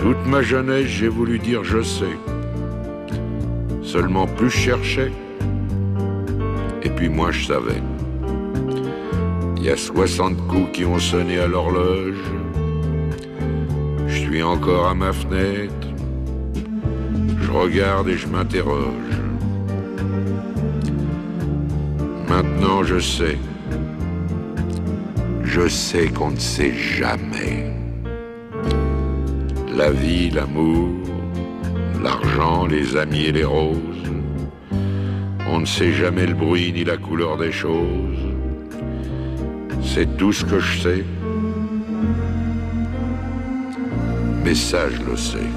Toute ma jeunesse, j'ai voulu dire je sais. Seulement plus je cherchais, et puis moins je savais. Il y a 60 coups qui ont sonné à l'horloge. Je suis encore à ma fenêtre. Je regarde et je m'interroge. Maintenant je sais. Je sais qu'on ne sait jamais. La vie, l'amour, l'argent, les amis et les roses. On ne sait jamais le bruit ni la couleur des choses. C'est tout ce que je sais. Mais ça, je le sais.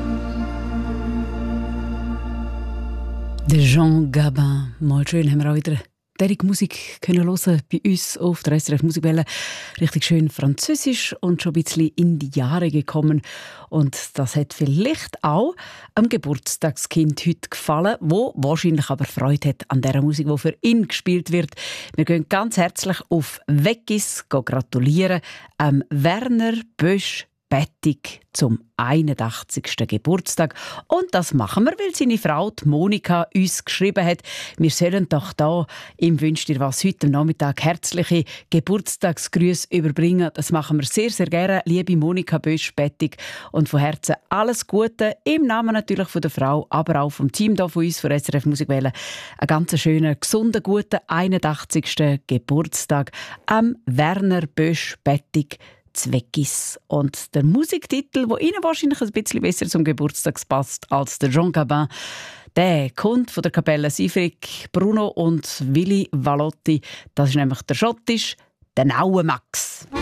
Der Jean Gabin. Mal schön, haben wir auch wieder derige Musik können hören bei uns auf der SRF Musikwelle. Richtig schön französisch und schon ein bisschen in die Jahre gekommen. Und das hat vielleicht auch am Geburtstagskind heute gefallen, wo wahrscheinlich aber Freude hat an der Musik, die für ihn gespielt wird. Wir gehen ganz herzlich auf Weggis gratulieren Werner Bösch Bettig zum 81. Geburtstag. Und das machen wir, weil seine Frau, die Monika, uns geschrieben hat, wir sollen doch da ihm wünscht ihr was heute am Nachmittag herzliche Geburtstagsgrüße überbringen. Das machen wir sehr, sehr gerne, liebe Monika Bösch-Bettig. Und von Herzen alles Gute, im Namen natürlich von der Frau, aber auch vom Team hier von uns, von SRF Musikwelle. Einen ganz schönen, gesunden, guten 81. Geburtstag am Werner Bösch-Bettig Zweckis. Und der Musiktitel, der Ihnen wahrscheinlich ein bisschen besser zum Geburtstag passt als der Jean Gabin, der kommt von der Kapelle Sifrik, Bruno und Willi Valotti. Das ist nämlich der Schottisch, der Naue Max.